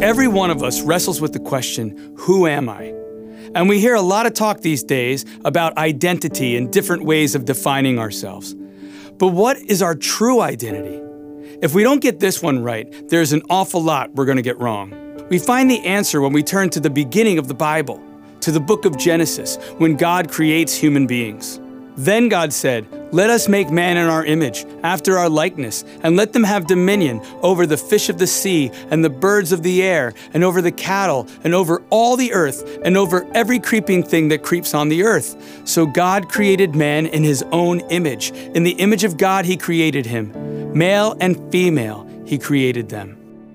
Every one of us wrestles with the question, who am I? And we hear a lot of talk these days about identity and different ways of defining ourselves. But what is our true identity? If we don't get this one right, there's an awful lot we're going to get wrong. We find the answer when we turn to the beginning of the Bible, to the book of Genesis, when God creates human beings. Then God said, "Let us make man in our image, after our likeness, and let them have dominion over the fish of the sea, and the birds of the air, and over the cattle, and over all the earth, and over every creeping thing that creeps on the earth." So God created man in his own image. In the image of God he created him. Male and female he created them.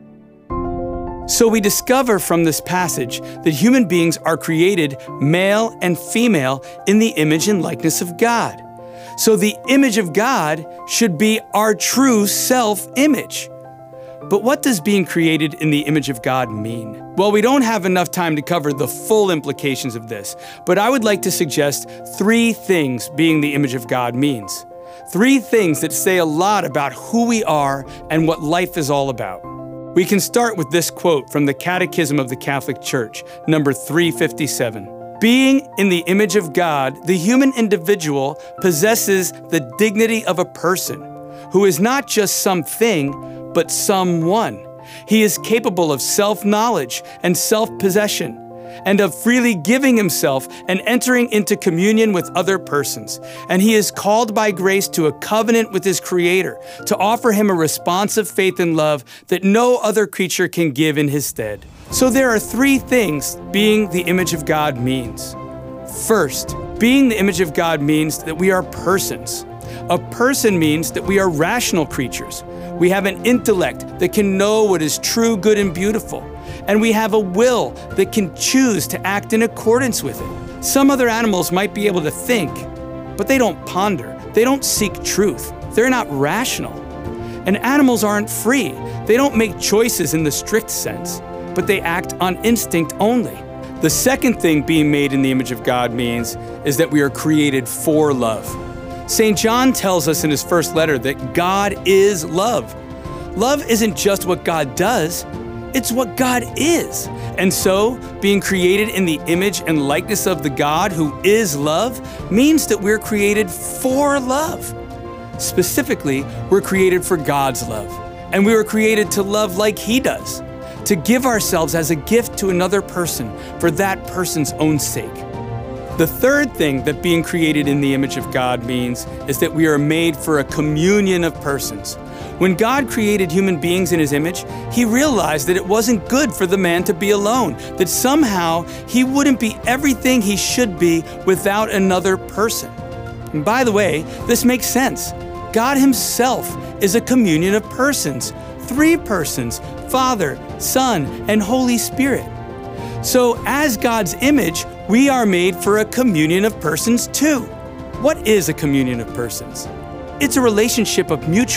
So we discover from this passage that human beings are created male and female in the image and likeness of God. So the image of God should be our true self-image. But what does being created in the image of God mean? Well, we don't have enough time to cover the full implications of this, but I would like to suggest 3 things being the image of God means. 3 things that say a lot about who we are and what life is all about. We can start with this quote from the Catechism of the Catholic Church, number 357. Being in the image of God, the human individual possesses the dignity of a person who is not just something, but someone. He is capable of self-knowledge and self-possession, and of freely giving himself and entering into communion with other persons. And he is called by grace to a covenant with his Creator, to offer him a response of faith and love that no other creature can give in his stead. So there are 3 things being the image of God means. First, being the image of God means that we are persons. A person means that we are rational creatures. We have an intellect that can know what is true, good, and beautiful. And we have a will that can choose to act in accordance with it. Some other animals might be able to think, but they don't ponder. They don't seek truth. They're not rational. And animals aren't free. They don't make choices in the strict sense, but they act on instinct only. The second thing being made in the image of God means is that we are created for love. St. John tells us in his first letter that God is love. Love isn't just what God does, it's what God is. And so, being created in the image and likeness of the God who is love means that we're created for love. Specifically, we're created for God's love. And we were created to love like He does, to give ourselves as a gift to another person for that person's own sake. The third thing that being created in the image of God means is that we are made for a communion of persons. When God created human beings in His image, He realized that it wasn't good for the man to be alone, that somehow he wouldn't be everything he should be without another person. And by the way, this makes sense. God Himself is a communion of persons, 3 persons, Father, Son, and Holy Spirit. So as God's image, we are made for a communion of persons too. What is a communion of persons? It's a relationship of mutual